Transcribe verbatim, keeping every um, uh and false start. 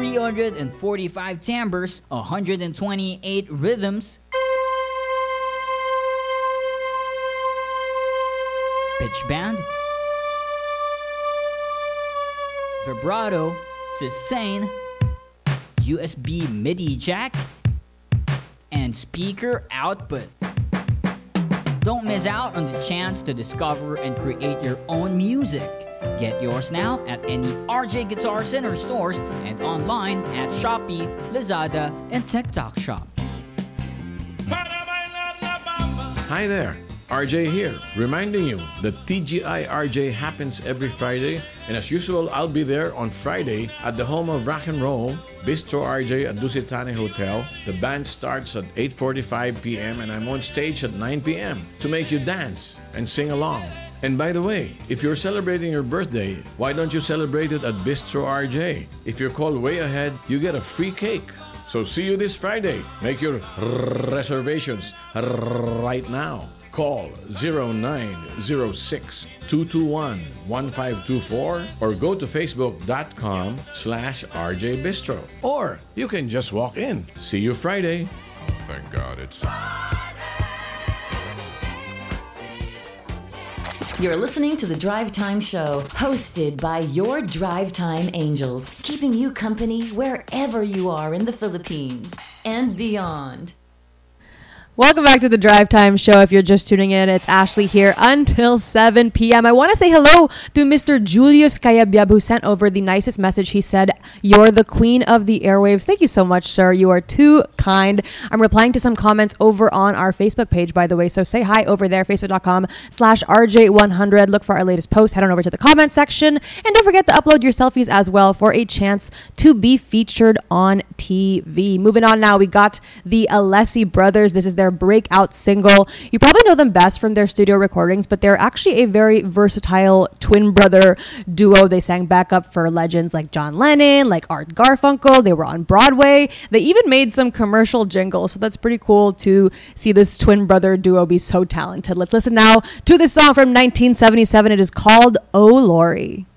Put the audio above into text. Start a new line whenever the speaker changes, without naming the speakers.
three hundred forty-five timbres, one hundred twenty-eight rhythms, pitch bend, vibrato, sustain, U S B MIDI jack, and speaker output. Don't miss out on the chance to discover and create your own music. Get yours now at any R J Guitar Center stores and online at Shopee, Lazada, and TikTok Shop.
Hi there, R J here, reminding you that T G I R J happens every Friday, and as usual, I'll be there on Friday at the home of rock and roll, Bistro R J at Dusitane Hotel. The band starts at eight forty-five p.m. and I'm on stage at nine p.m. to make you dance and sing along. And by the way, if you're celebrating your birthday, why don't you celebrate it at Bistro R J? If you're called way ahead, you get a free cake. So see you this Friday. Make your reservations right now. Call zero nine zero six, two two one, one five two four or go to facebook.com slash RJ Bistro. Or you can just walk in. See you Friday.
Thank God it's...
You're listening to The Drive Time Show, hosted by your Drive Time Angels, keeping you company wherever you are in the Philippines and beyond.
Welcome back to the Drive Time Show. If you're just tuning in, it's Ashley here until seven p.m. I want to say hello to Mister Julius Cayabyab, who sent over the nicest message. He said, "You're the queen of the airwaves." Thank you so much, sir. You are too kind. I'm replying to some comments over on our Facebook page, by the way. So say hi over there, facebook.com slash RJ100. Look for our latest post. Head on over to the comment section. And don't forget to upload your selfies as well for a chance to be featured on T V. Moving on now, we got the Alessi Brothers. This is their breakout single. You probably know them best from their studio recordings, but they're actually a very versatile twin brother duo. They sang backup for legends like John Lennon, like Art Garfunkel. They were on Broadway. They even made some commercial jingles, so that's pretty cool to see this twin brother duo be so talented. Let's listen now to this song from nineteen seventy-seven. It is called Oh Lori.